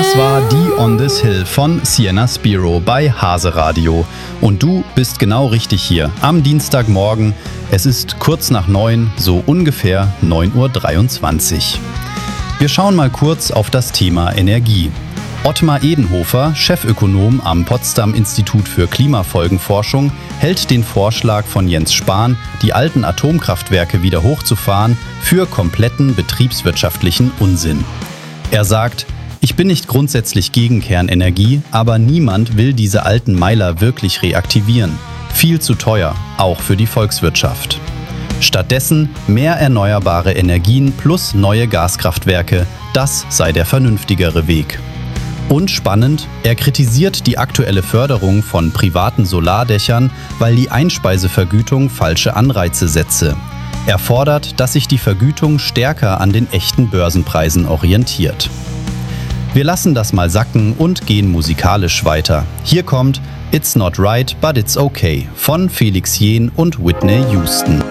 Das war Die on this Hill von Sienna Spiro bei Hase Radio. Und du bist genau richtig hier am Dienstagmorgen. Es ist kurz nach 9, so ungefähr 9:23 Uhr. Wir schauen mal kurz auf das Thema Energie. Ottmar Edenhofer, Chefökonom am Potsdam Institut für Klimafolgenforschung, hält den Vorschlag von Jens Spahn, die alten Atomkraftwerke wieder hochzufahren, für kompletten betriebswirtschaftlichen Unsinn. Er sagt, ich bin nicht grundsätzlich gegen Kernenergie, aber niemand will diese alten Meiler wirklich reaktivieren. Viel zu teuer, auch für die Volkswirtschaft. Stattdessen mehr erneuerbare Energien plus neue Gaskraftwerke, das sei der vernünftigere Weg. Und spannend, er kritisiert die aktuelle Förderung von privaten Solardächern, weil die Einspeisevergütung falsche Anreize setze. Er fordert, dass sich die Vergütung stärker an den echten Börsenpreisen orientiert. Wir lassen das mal sacken und gehen musikalisch weiter. Hier kommt It's Not Right, But It's Okay von Felix Jähn und Whitney Houston.